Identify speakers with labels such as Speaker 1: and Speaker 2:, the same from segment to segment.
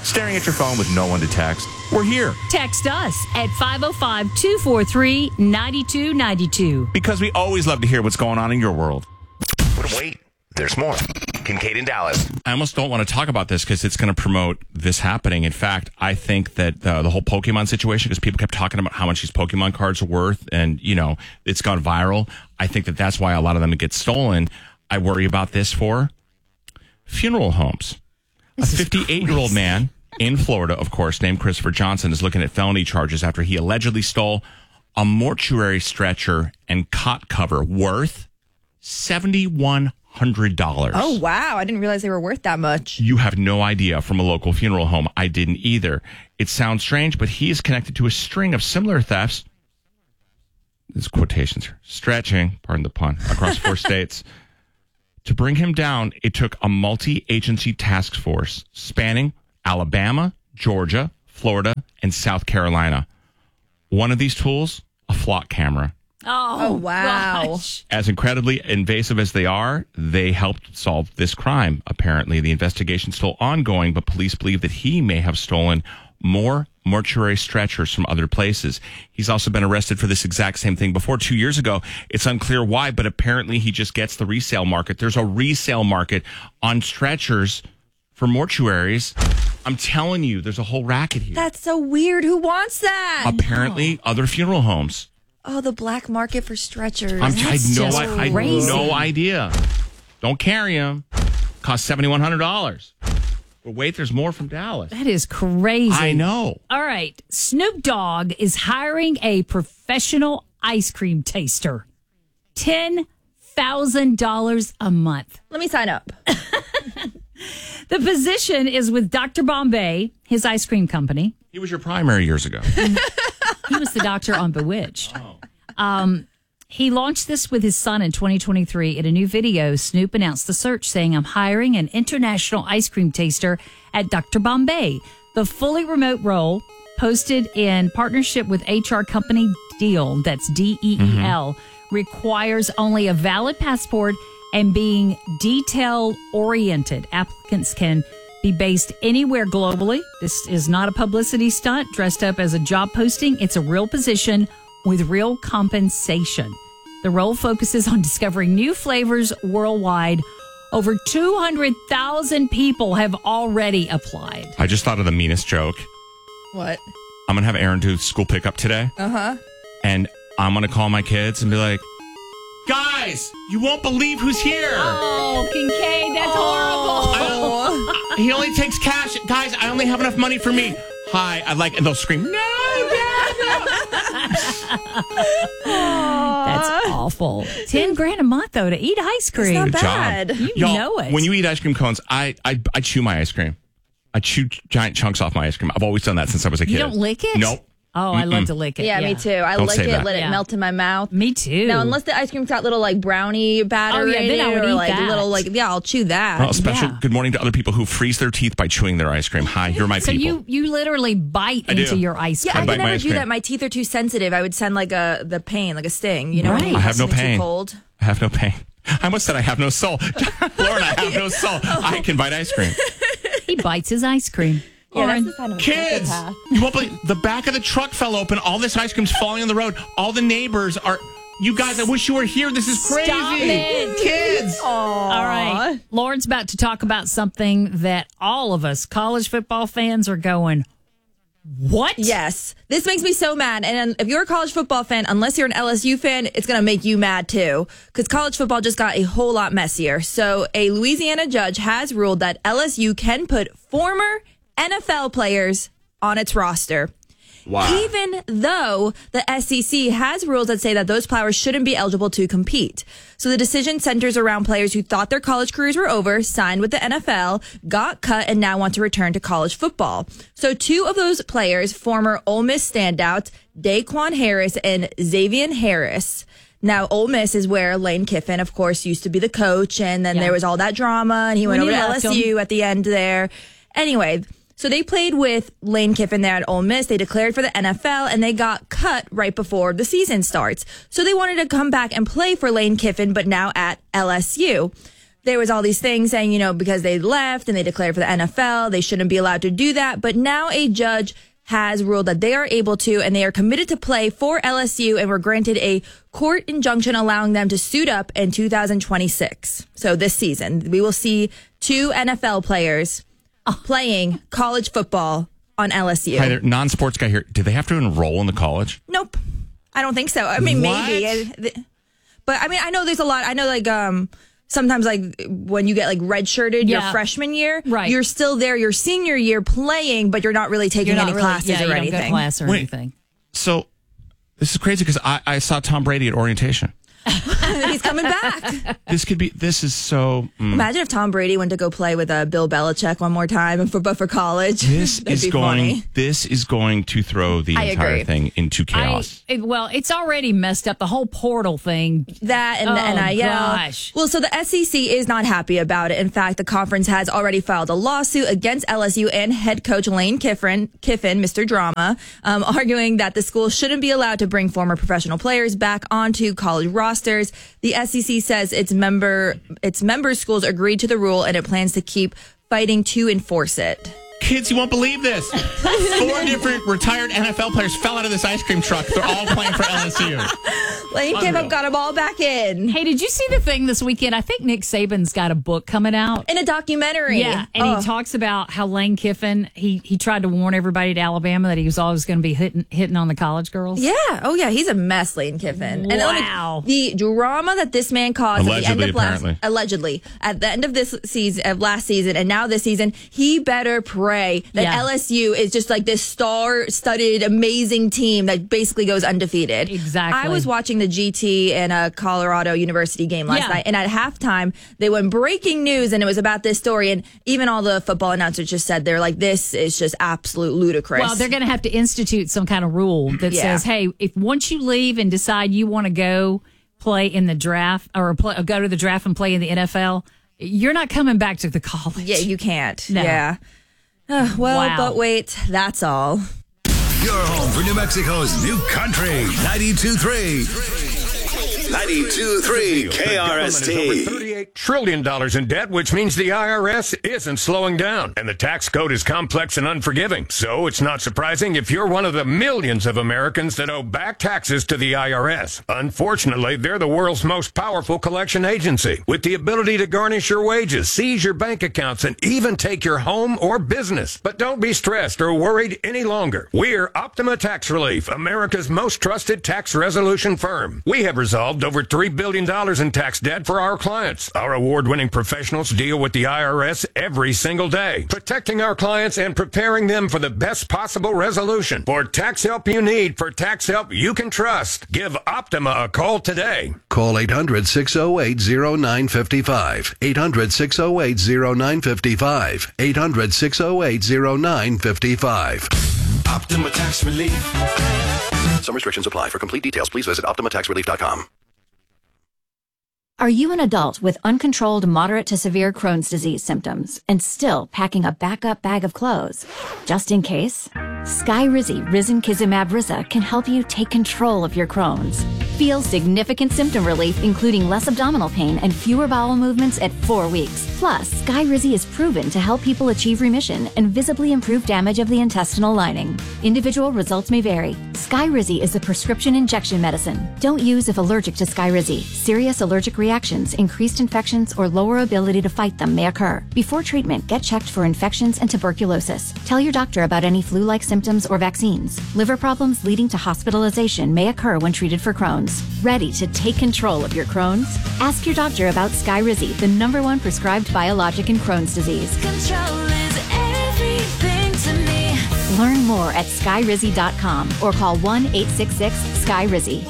Speaker 1: staring at your phone with no one to text? We're here.
Speaker 2: Text us at 505-243-9292.
Speaker 1: Because we always love to hear what's going on in your world.
Speaker 3: But wait, there's more. Kincaid in Dallas.
Speaker 1: I almost don't want to talk about this because it's going to promote this happening. In fact, I think that the whole Pokemon situation, because people kept talking about how much these Pokemon cards are worth and, it's gone viral. I think that that's why a lot of them get stolen. I worry about this for funeral homes. A 58-year-old man in Florida, of course, named Christopher Johnson, is looking at felony charges after he allegedly stole a mortuary stretcher and cot cover worth $7,100.
Speaker 4: Oh, wow. I didn't realize they were worth that much.
Speaker 1: You have no idea, from a local funeral home. I didn't either. It sounds strange, but he is connected to a string of similar thefts. These quotations are stretching, pardon the pun, across 4 states. To bring him down, it took a multi-agency task force spanning Alabama, Georgia, Florida, and South Carolina. One of these tools, a flock camera.
Speaker 2: Oh,
Speaker 4: wow.
Speaker 2: Gosh.
Speaker 1: As incredibly invasive as they are, they helped solve this crime. Apparently, the investigation is still ongoing, but police believe that he may have stolen more mortuary stretchers from other places. He's also been arrested for this exact same thing before 2 years ago. It's unclear why, but apparently he just gets the resale market. There's a resale market on stretchers for mortuaries. I'm telling you, there's a whole racket here.
Speaker 4: That's so weird. Who wants that?
Speaker 1: Apparently, other funeral homes.
Speaker 4: Oh, the black market for stretchers.
Speaker 1: I had
Speaker 2: crazy.
Speaker 1: no idea. Don't carry them. Cost $7,100. But wait, there's more from Dallas.
Speaker 2: That is crazy.
Speaker 1: I know.
Speaker 2: All right. Snoop Dogg is hiring a professional ice cream taster. $10,000 a month.
Speaker 4: Let me sign up.
Speaker 2: The position is with Dr. Bombay, his ice cream company.
Speaker 1: He was your primary years ago.
Speaker 2: He was the doctor on Bewitched. He launched this with his son in 2023. In a new video, Snoop announced the search, saying, "I'm hiring an international ice cream taster at Dr. Bombay." The fully remote role, posted in partnership with HR company Deal, that's DEEL, requires only a valid passport and being detail-oriented. Applicants can be based anywhere globally. This is not a publicity stunt dressed up as a job posting. It's a real position with real compensation. The role focuses on discovering new flavors worldwide. Over 200,000 people have already applied.
Speaker 1: I just thought of the meanest joke.
Speaker 4: What?
Speaker 1: I'm going to have Aaron do school pickup today.
Speaker 4: Uh-huh.
Speaker 1: And I'm going to call my kids and be like, guys, you won't believe who's here.
Speaker 2: Oh, Kincaid, that's horrible.
Speaker 1: He only takes cash. Guys, I only have enough money for me. Hi. And they'll scream, no, Dad, no.
Speaker 2: That's awful. $10,000 a month, though, to eat ice cream.
Speaker 4: It's not
Speaker 1: Good
Speaker 4: bad.
Speaker 1: job.
Speaker 2: You
Speaker 1: Y'all,
Speaker 2: know it.
Speaker 1: When you eat ice cream cones, I chew my ice cream. I chew giant chunks off my ice cream. I've always done that since I was a kid.
Speaker 2: You don't lick it?
Speaker 1: Nope.
Speaker 2: Oh, I love to lick it.
Speaker 4: Yeah, me too. I
Speaker 1: Don't
Speaker 4: lick
Speaker 1: say
Speaker 4: it,
Speaker 1: that.
Speaker 4: let it melt in my mouth.
Speaker 2: Me too.
Speaker 4: Now, unless the ice cream's got little brownie batter
Speaker 2: Oh, yeah,
Speaker 4: in
Speaker 2: then I
Speaker 4: it,
Speaker 2: would
Speaker 4: or
Speaker 2: eat that.
Speaker 4: little I'll chew that.
Speaker 1: Well, special
Speaker 2: Yeah.
Speaker 1: good morning to other people who freeze their teeth by chewing their ice cream. Hi, you're my
Speaker 2: So
Speaker 1: people.
Speaker 2: you literally bite
Speaker 1: I do.
Speaker 2: into your ice
Speaker 4: Yeah,
Speaker 2: cream.
Speaker 4: I
Speaker 1: bite
Speaker 4: could
Speaker 1: my
Speaker 4: never
Speaker 1: ice
Speaker 4: do
Speaker 1: cream.
Speaker 4: that. My teeth are too sensitive. I would send the pain, like a sting. You know,
Speaker 2: Right.
Speaker 4: when you
Speaker 1: I have no
Speaker 4: something
Speaker 1: pain.
Speaker 4: Too cold.
Speaker 1: I have no pain. I almost said I have no soul. Lauren, I have no soul. I can bite ice cream.
Speaker 2: He bites his ice cream.
Speaker 4: Yeah,
Speaker 2: Lauren,
Speaker 4: that's the sign of a
Speaker 1: Kids,
Speaker 4: psychopath.
Speaker 1: you won't believe the back of the truck fell open. All this ice cream's falling on the road. All the neighbors are. You guys, I wish you were here. This is crazy.
Speaker 2: Stop it.
Speaker 1: Kids.
Speaker 2: all right. Lauren's about to talk about something that all of us college football fans are going, what?
Speaker 4: Yes. This makes me so mad. And if you're a college football fan, unless you're an LSU fan, it's going to make you mad too. Because college football just got a whole lot messier. So a Louisiana judge has ruled that LSU can put former NFL players on its roster.
Speaker 1: Wow.
Speaker 4: Even though the SEC has rules that say that those players shouldn't be eligible to compete. So the decision centers around players who thought their college careers were over, signed with the NFL, got cut, and now want to return to college football. So 2 of those players, former Ole Miss standouts, Daquan Harris and Xavier Harris. Now, Ole Miss is where Lane Kiffin, of course, used to be the coach, and then there was all that drama, and he went over to LSU at the end there. Anyway, so they played with Lane Kiffin there at Ole Miss. They declared for the NFL, and they got cut right before the season starts. So they wanted to come back and play for Lane Kiffin, but now at LSU. there was all these things saying, because they left and they declared for the NFL, they shouldn't be allowed to do that. But now a judge has ruled that they are able to, and they are committed to play for LSU and were granted a court injunction allowing them to suit up in 2026. So this season, we will see 2 NFL players playing college football on LSU.
Speaker 1: Hi there, non-sports guy here. Do they have to enroll in the college?
Speaker 4: Nope. I don't think so. I mean,
Speaker 1: What?
Speaker 4: maybe. But I mean, I know there's a lot. I know sometimes when you get redshirted your freshman year,
Speaker 2: right.
Speaker 4: You're still there your senior year playing, but you're not really taking any classes
Speaker 2: you
Speaker 4: or
Speaker 2: don't go to
Speaker 4: anything.
Speaker 2: class or anything.
Speaker 1: So this is crazy because I saw Tom Brady at orientation.
Speaker 4: He's coming back.
Speaker 1: This is so.
Speaker 4: Imagine if Tom Brady went to go play with Bill Belichick one more time, but for college.
Speaker 1: This is going.
Speaker 4: Funny.
Speaker 1: This is going to throw the entire
Speaker 4: agree.
Speaker 1: thing into chaos.
Speaker 2: It's already messed up. The whole portal thing.
Speaker 4: That and the NIL.
Speaker 2: Gosh.
Speaker 4: Well, so the SEC is not happy about it. In fact, the conference has already filed a lawsuit against LSU and head coach Lane Kiffin, Mr. Drama, arguing that the school shouldn't be allowed to bring former professional players back onto college rosters. The SEC says its member schools agreed to the rule and it plans to keep fighting to enforce it.
Speaker 1: Kids, you won't believe this. 4 different retired NFL players fell out of this ice cream truck. They're all playing for LSU.
Speaker 4: Lane Kiffin got them all back in.
Speaker 2: Hey, did you see the thing this weekend? I think Nick Saban's got a book coming out.
Speaker 4: In a documentary.
Speaker 2: Yeah, and he talks about how Lane Kiffin, he tried to warn everybody at Alabama that he was always going to be hitting on the college girls.
Speaker 4: Yeah. Oh, yeah. He's a mess, Lane Kiffin.
Speaker 2: Wow.
Speaker 4: And the drama that this man caused
Speaker 1: Allegedly,
Speaker 4: at the end of this season, of last season, and now this season, he better pray that LSU is just like this star-studded, amazing team that basically goes undefeated.
Speaker 2: Exactly.
Speaker 4: I was watching the GT and a Colorado University game last night, and at halftime, they went breaking news, and it was about this story, and even all the football announcers just said, they're like, this is just absolute ludicrous.
Speaker 2: Well, they're going to have to institute some kind of rule that says, hey, if once you leave and decide you want to go play in the draft or go to the draft and play in the NFL, you're not coming back to the college.
Speaker 4: Yeah, you can't.
Speaker 2: No.
Speaker 4: Yeah.
Speaker 2: Wow.
Speaker 4: But wait, that's all.
Speaker 5: Your home for New Mexico's new country. 92.3. 92.3 KRST.
Speaker 6: $38 trillion in debt, which means the IRS isn't slowing down. And the tax code is complex and unforgiving. So it's not surprising if you're one of the millions of Americans that owe back taxes to the IRS. Unfortunately, they're the world's most powerful collection agency, with the ability to garnish your wages, seize your bank accounts, and even take your home or business. But don't be stressed or worried any longer. We're Optima Tax Relief, America's most trusted tax resolution firm. We have resolved over $3 billion in tax debt for our clients. Our award-winning professionals deal with the IRS every single day, protecting our clients and preparing them for the best possible resolution. For tax help you need, for tax help you can trust, give Optima a call today.
Speaker 5: Call 800-608-0955. 800-608-0955. 800-608-0955.
Speaker 7: Optima Tax Relief.
Speaker 5: Some restrictions apply. For complete details, please visit OptimaTaxRelief.com.
Speaker 8: Are you an adult with uncontrolled moderate to severe Crohn's disease symptoms and still packing a backup bag of clothes? Just in case? Skyrizi Risankizumab Riza can help you take control of your Crohn's. Feel significant symptom relief, including less abdominal pain and fewer bowel movements at 4 weeks. Plus, Skyrizi is proven to help people achieve remission and visibly improve damage of the intestinal lining. Individual results may vary. Skyrizi is a prescription injection medicine. Don't use if allergic to Skyrizi. Serious allergic reactions, increased infections, or lower ability to fight them may occur. Before treatment, get checked for infections and tuberculosis. Tell your doctor about any flu-like symptoms or vaccines. Liver problems leading to hospitalization may occur when treated for Crohn's. Ready to take control of your Crohn's? Ask your doctor about Skyrizi, the #1 prescribed biologic in Crohn's disease.
Speaker 9: Control is everything to me.
Speaker 8: Learn more at skyrizi.com or call 1-866-SKYRIZI.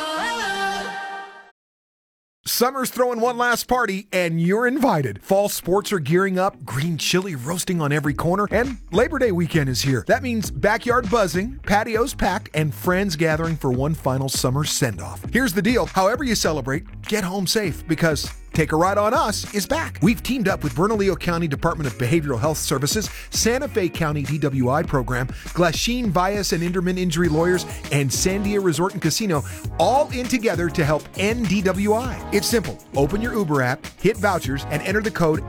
Speaker 10: Summer's throwing one last party, and you're invited. Fall sports are gearing up, green chili roasting on every corner, and Labor Day weekend is here. That means backyard buzzing, patios packed, and friends gathering for one final summer send-off. Here's the deal. However you celebrate, get home safe, because Take a Ride on Us is back. We've teamed up with Bernalillo County Department of Behavioral Health Services, Santa Fe County DWI Program, Glasheen Bias and Inderman Injury Lawyers, and Sandia Resort and Casino, all in together to help end DWI. It's simple. Open your Uber app, hit vouchers, and enter the code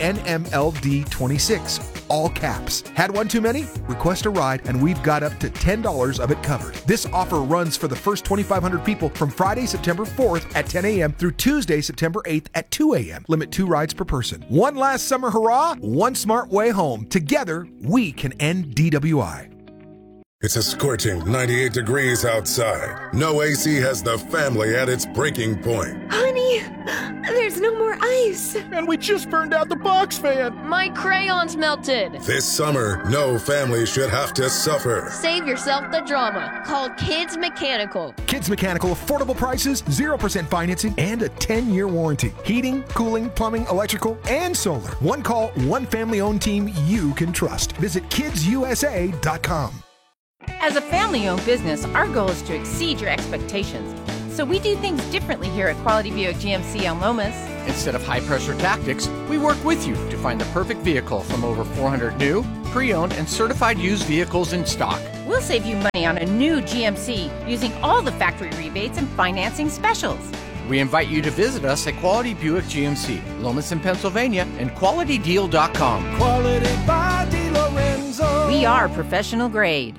Speaker 10: NMLD26. All caps. Had one too many? Request a ride, and we've got up to $10 of it covered. This offer runs for the first 2,500 people from Friday, September 4th at 10 a.m. through Tuesday, September 8th at 2 a.m. Limit 2 rides per person. One last summer hurrah, one smart way home. Together, we can end DWI.
Speaker 7: It's a scorching 98 degrees outside. No AC has the family at its breaking point.
Speaker 9: Honey, there's no more ice.
Speaker 11: And we just burned out the box fan.
Speaker 12: My crayons melted.
Speaker 7: This summer, no family should have to suffer.
Speaker 12: Save yourself the drama. Call Kids Mechanical.
Speaker 10: Kids Mechanical, affordable prices, 0% financing, and a 10-year warranty. Heating, cooling, plumbing, electrical, and solar. One call, one family-owned team you can trust. Visit kidsusa.com.
Speaker 13: As a family-owned business, our goal is to exceed your expectations. So we do things differently here at Quality Buick GMC El Lomas.
Speaker 11: Instead of high-pressure tactics, we work with you to find the perfect vehicle from over 400 new, pre-owned, and certified used vehicles in stock.
Speaker 13: We'll save you money on a new GMC using all the factory rebates and financing specials.
Speaker 11: We invite you to visit us at Quality Buick GMC, Lomas in Pennsylvania, and QualityDeal.com.
Speaker 14: Quality by DeLorenzo.
Speaker 13: We are professional grade.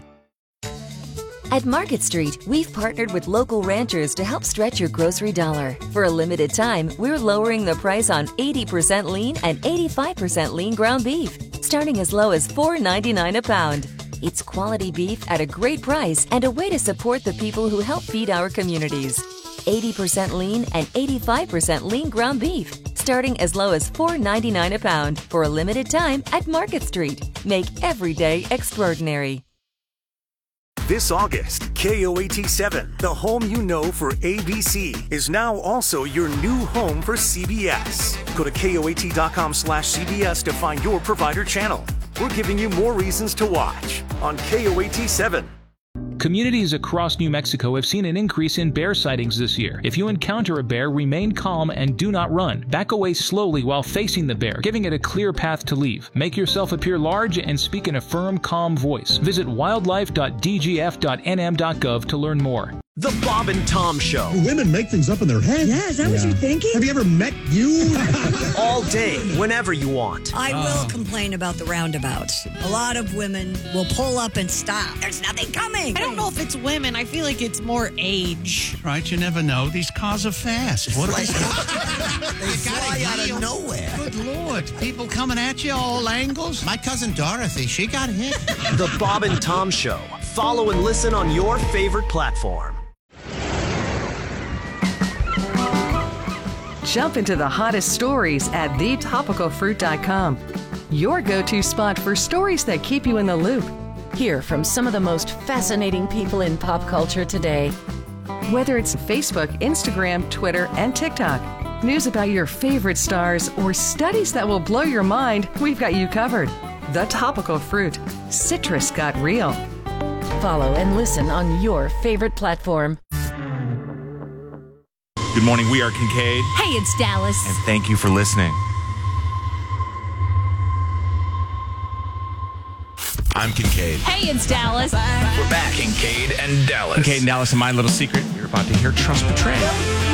Speaker 15: At Market Street, we've partnered with local ranchers to help stretch your grocery dollar. For a limited time, we're lowering the price on 80% lean and 85% lean ground beef, starting as low as $4.99 a pound. It's quality beef at a great price and a way to support the people who help feed our communities. 80% lean and 85% lean ground beef, starting as low as $4.99 a pound for a limited time at Market Street. Make every day extraordinary.
Speaker 16: This August, KOAT7, the home you know for ABC, is now also your new home for CBS. Go to KOAT.com/CBS to find your provider channel. We're giving you more reasons to watch on KOAT7.
Speaker 17: Communities across New Mexico have seen an increase in bear sightings this year. If you encounter a bear, remain calm and do not run. Back away slowly while facing the bear, giving it a clear path to leave. Make yourself appear large and speak in a firm, calm voice. Visit wildlife.dgf.nm.gov to learn more.
Speaker 18: The Bob and Tom Show.
Speaker 19: Women make things up in their head.
Speaker 20: Yeah, is that what you're thinking?
Speaker 19: Have you ever met you?
Speaker 18: All day, whenever you want.
Speaker 20: I will complain about the roundabouts. A lot of women will pull up and stop. There's nothing coming.
Speaker 21: I don't know if it's women. I feel like it's more age. Right, you never know. These cars are fast. What
Speaker 22: They fly out of nowhere.
Speaker 21: Good Lord. People coming at you all angles. My cousin Dorothy, she got hit.
Speaker 18: The Bob and Tom Show. Follow and listen on your favorite platform.
Speaker 23: Jump into the hottest stories at thetopicalfruit.com. Your go-to spot for stories that keep you in the loop. Hear from some of the most fascinating people in pop culture today. Whether it's Facebook, Instagram, Twitter, and TikTok, news about your favorite stars, or studies that will blow your mind, we've got you covered. The Topical Fruit. Citrus got real. Follow and listen on your favorite platform.
Speaker 1: Good morning. We are Kincaid.
Speaker 2: Hey, it's Dallas.
Speaker 1: And thank you for listening. I'm Kincaid.
Speaker 2: Hey, it's Dallas.
Speaker 3: We're back, Kincaid and Dallas.
Speaker 1: Kincaid and Dallas, and my little secret, you're about to hear Trust Betray.